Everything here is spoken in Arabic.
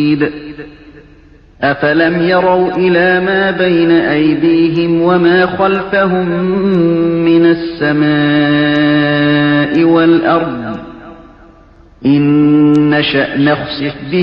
أفلم يروا إلى ما بين أيديهم وما خلفهم من السماء والأرض إن نشأ نخسف بهم